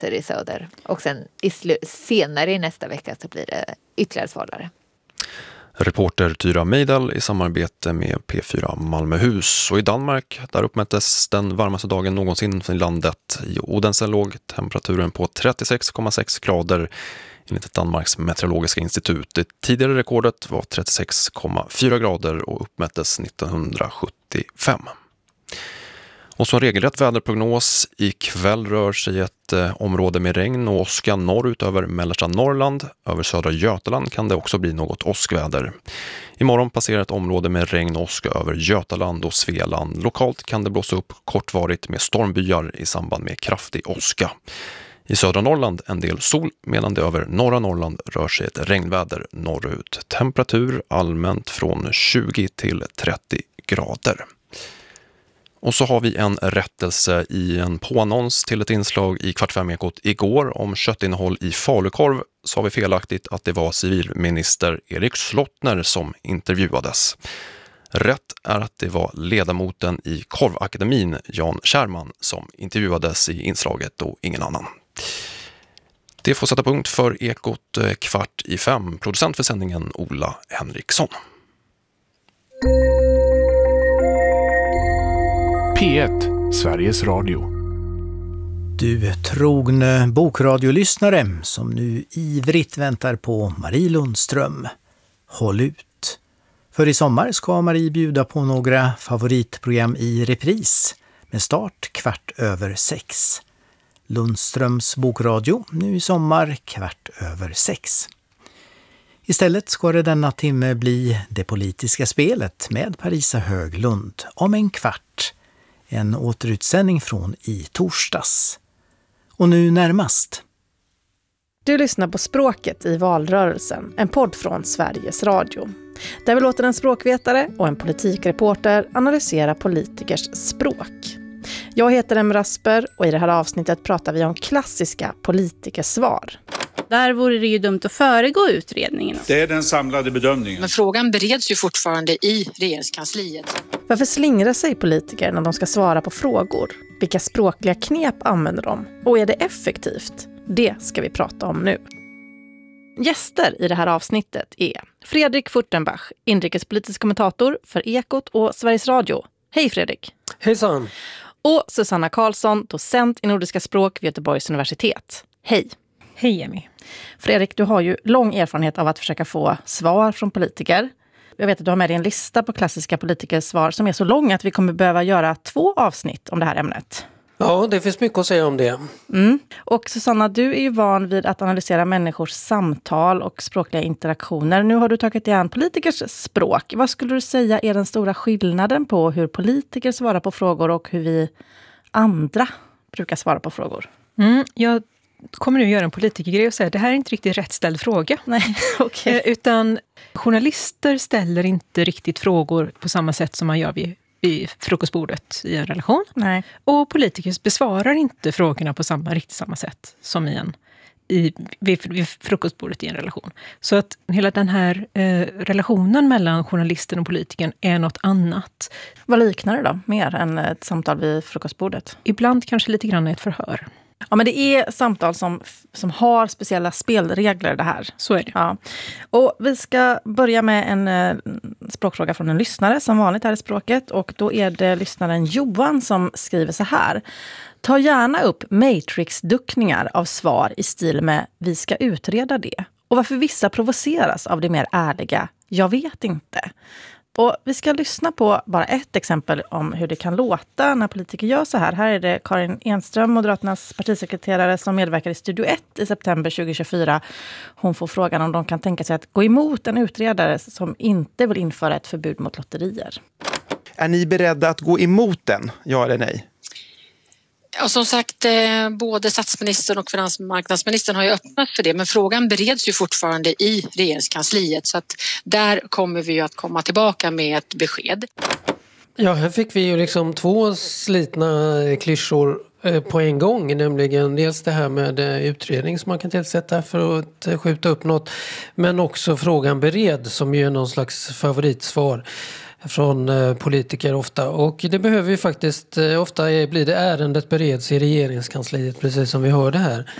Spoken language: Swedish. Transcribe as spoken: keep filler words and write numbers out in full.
millimeter i söder. Och sen i slu- senare i nästa vecka så blir det ytterligare svalare. Reporter Tyra Meidel i samarbete med P fyra Malmöhus. Och i Danmark, där uppmättes den varmaste dagen någonsin i landet. I Odense låg temperaturen på trettiosex komma sex grader enligt Danmarks meteorologiska institut. Det tidigare rekordet var trettiosex komma fyra grader och uppmättes nittonhundrasjuttiofem. Och som regelrätt väderprognos, ikväll rör sig ett eh, område med regn och åska norrut över mellersta Norrland. Över södra Götaland kan det också bli något åskväder. Imorgon passerar ett område med regn och åska över Götaland och Svealand. Lokalt kan det blåsa upp kortvarigt med stormbyar i samband med kraftig åska. I södra Norrland en del sol, medan det över norra Norrland rör sig ett regnväder norrut. Temperatur allmänt från tjugo till trettio grader. Och så har vi en rättelse i en påannons till ett inslag i Kvart fem Ekot igår om köttinnehåll i falukorv. Sa vi felaktigt att det var civilminister Erik Slottner som intervjuades. Rätt är att det var ledamoten i Korvakademin, Jan Kärman, som intervjuades i inslaget och ingen annan. Det får sätta punkt för Ekot Kvart i fem. Producent för sändningen Ola Henriksson. P ett, Sveriges Radio. Du trogne bokradiolyssnare som nu ivrigt väntar på Marie Lundström. Håll ut. För i sommar ska Marie bjuda på några favoritprogram i repris med start kvart över sex. Lundströms bokradio nu i sommar kvart över sex. Istället ska det denna timme bli Det politiska spelet med Parisa Höglund om en kvart. En återutsändning från i torsdags. Och nu närmast. Du lyssnar på Språket i valrörelsen, en podd från Sveriges Radio. Där vi låter en språkvetare och en politikreporter analysera politikers språk. Jag heter Emma Rasper och i det här avsnittet pratar vi om klassiska politikersvar. Där vore det ju dumt att föregå utredningen. Det är den samlade bedömningen. Men frågan bereds ju fortfarande i regeringskansliet. Varför slingrar sig politiker när de ska svara på frågor? Vilka språkliga knep använder de? Och är det effektivt? Det ska vi prata om nu. Gäster i det här avsnittet är Fredrik Furtenbach, inrikespolitisk kommentator för Ekot och Sveriges Radio. Hej Fredrik! Hejsan! Och Susanna Karlsson, docent i nordiska språk vid Göteborgs universitet. Hej! Hej Emmy! Fredrik, du har ju lång erfarenhet av att försöka få svar från politiker. Jag vet att du har med dig en lista på klassiska politikers svar som är så lång att vi kommer behöva göra två avsnitt om det här ämnet. Ja, det finns mycket att säga om det. Mm. Och Susanna, du är ju van vid att analysera människors samtal och språkliga interaktioner. Nu har du tagit igen politikers språk. Vad skulle du säga är den stora skillnaden på hur politiker svarar på frågor och hur vi andra brukar svara på frågor? Mm, jag kommer nu göra en politikergrej och säga att det här är inte riktigt rätt ställd fråga. Nej, okej. Okay. Utan journalister ställer inte riktigt frågor på samma sätt som man gör vid, vid frukostbordet i en relation. Nej. Och politiker besvarar inte frågorna på samma, riktigt samma sätt som i en, i, vid, vid frukostbordet i en relation. Så att hela den här eh, relationen mellan journalisten och politikern är något annat. Vad liknar det då mer än ett samtal vid frukostbordet? Ibland kanske lite grann ett förhör. Ja, men det är samtal som, som har speciella spelregler det här. Så är det. Ja. Och vi ska börja med en eh, språkfråga från en lyssnare som vanligt här i Språket. Och då är det lyssnaren Johan som skriver så här. Ta gärna upp Matrix-duckningar av svar i stil med vi ska utreda det. Och varför vissa provoceras av det mer ärliga jag vet inte. Och vi ska lyssna på bara ett exempel om hur det kan låta när politiker gör så här. Här är det Karin Enström, Moderaternas partisekreterare, som medverkar i Studio ett i september tjugohundratjugofyra. Hon får frågan om de kan tänka sig att gå emot en utredare som inte vill införa ett förbud mot lotterier. Är ni beredda att gå emot den? Ja eller nej? Ja, som sagt, både statsministern och finansmarknadsministern har ju öppnat för det, men frågan bereds ju fortfarande i regeringskansliet, så att där kommer vi ju att komma tillbaka med ett besked. Ja, här fick vi ju liksom två slitna klyschor på en gång, nämligen dels det här med utredning som man kan tillsätta för att skjuta upp något, men också frågan bered som ju är någon slags favoritsvar. från politiker ofta. Och det behöver ju faktiskt, ofta blir det ärendet bereds i regeringskansliet, precis som vi hörde här.